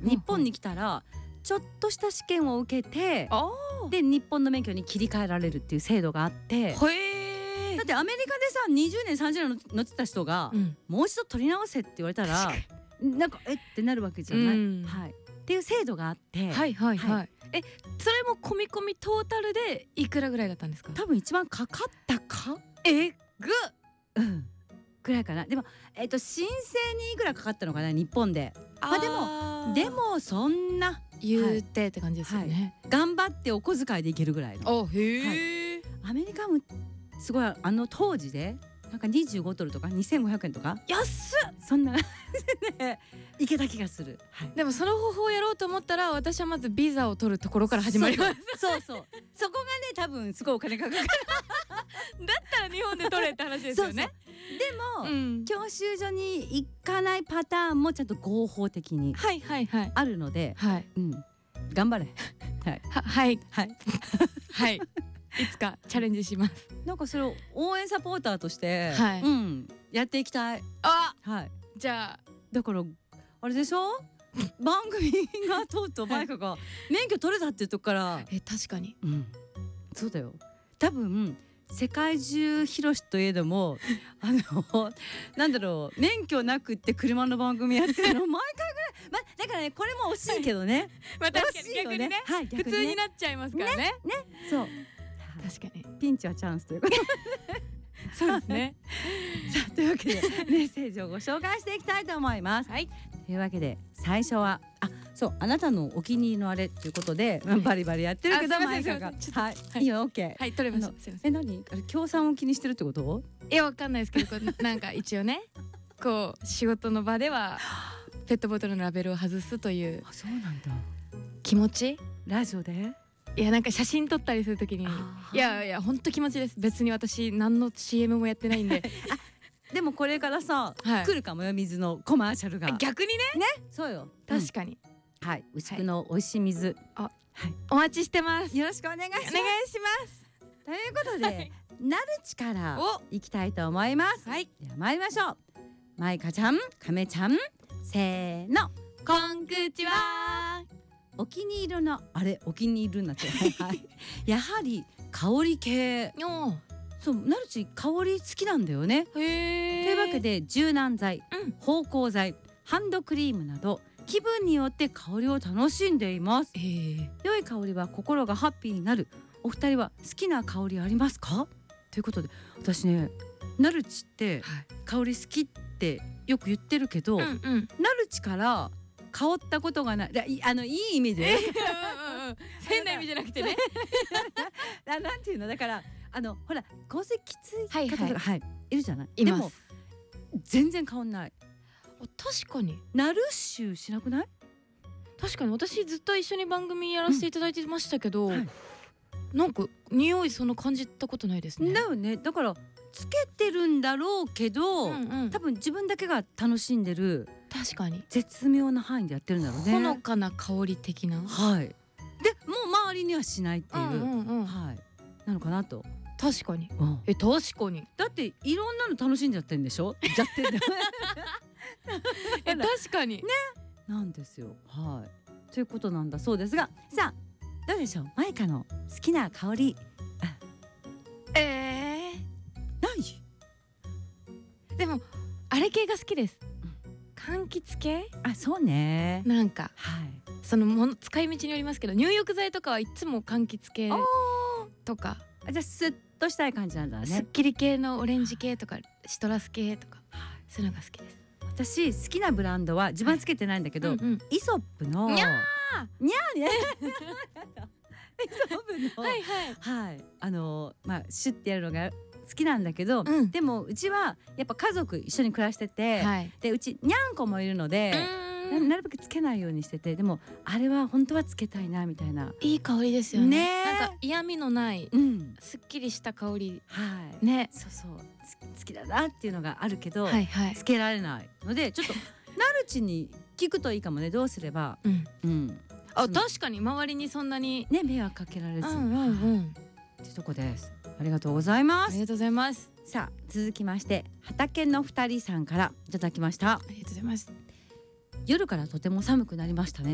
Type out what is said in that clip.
日本に来たらちょっとした試験を受けて、で日本の免許に切り替えられるっていう制度があって、だってアメリカでさ20年30年乗ってた人が、もう一度取り直せって言われたらなんかってなるわけじゃない、はい、っていう制度があって、それも込み込みトータルでいくらぐらいだったんですか？ 多分一番かかったかぐらいかな。でも、申請にいくらかかったのかな日本で。でもそんな言うてって感じですよね、 頑張ってお小遣いでいけるぐらいの。アメリカもすごい当時でなんか25ドルとか2500円とか安っ、 そんないけた気がする、 でもその方法をやろうと思ったら私はまずビザを取るところから始まります。 そこがね多分すごいお金かかるだったら日本で取れって話ですよね。 でも、教習所に行かないパターンもちゃんと合法的にあるので、頑張れいつかチャレンジします。 なんかそれを応援サポーターとして、やっていきたい。 じゃあだからあれでしょ番組がとうとうマイカが免許取れたっていうとこから確かに、 そうだよ。多分世界中広しといえどもなんだろう、免許なくって車の番組やってるの毎回ぐらい、だからねこれも惜しいけどね確かに逆にね、普通になっちゃいますからね。 そう確かにピンチはチャンスということそうですね。 さあというわけでメッセージをご紹介していきたいと思います。というわけで最初はあなたのお気に入りのあれっていうことで、バリバリやってるけどマイカがいいよ OK 取れました。すいません。 何協賛を気にしてるってこと？ わかんないですけどなんか一応ねこう仕事の場ではペットボトルのラベルを外すというそうなんだ気持ち、 ラジオでなんか写真撮ったりするときに本当気持ちです。別に私何の CM もやってないんででもこれからさ、来るかもよ水のコマーシャルが。 逆にね。 そうよ、 確かに。 牛久の美味しい水、 お待ちしてます。 よろしくお願いします。ということでなるちからいきたいと思います。では参りましょう。マイカちゃん、カメちゃん、せーの、 こんくちは。 お気に入りのあれ、お気に入りになっちゃうやはり香り系。そう、なるち香り好きなんだよね。というわけで柔軟剤、芳香剤、ハンドクリームなど気分によって香りを楽しんでいます。良い香りは心がハッピーになる。お二人は好きな香りありますか？ということで、私ね、なるちって香り好きってよく言ってるけど、なるちから香ったことがない。いい意味で変な意味じゃなくてねなんていうの、だからほら香水きつい方とかいるじゃない。 でも全然香んない。 確かにナルシュしなくない？ 確かに私ずっと一緒に番組やらせていただいてましたけど、なんか匂いその感じたことないですね。 だよね。だからつけてるんだろうけど、多分自分だけが楽しんでる、 確かに絶妙な範囲でやってるんだろうね。 ほのかな香り的な。でもう周りにはしないっていう、なのかなと。 確かに。確かに。 だっていろんなの楽しんじゃってんでしょ。 確かにね。 なんですよ。ということなんだそうですが、さあどうでしょう、マイカの好きな香り。ないでもあれ系が好きです。柑橘系。 そうね。 なんかそのもの使い道によりますけど、入浴剤とかはいつも柑橘系とか。じゃあスッとしたい感じなんだね。 すっきり系のオレンジ系とかシトラス系とか、そういうのが好きです。 私好きなブランドは自分はつけてないんだけど、イソップのにゃーねイソップのシュッてやるのが好きなんだけど、でもうちはやっぱ家族一緒に暮らしてて、でうちにゃんこもいるのでなるべくつけないようにしてて、でもあれは本当はつけたいなみたいな。 いい香りですよね。なんか嫌味のないすっきりした香りね。 そう好きだなっていうのがあるけど、つけられないので、ちょっとなるちに聞くといいかもね。どうすれば確かに周りにそんなにね迷惑かけられずってとこです。ありがとうございます。 ありがとうございます。 さあ続きまして畑の2人さんからいただきました。 ありがとうございます。 夜からとても寒くなりましたね。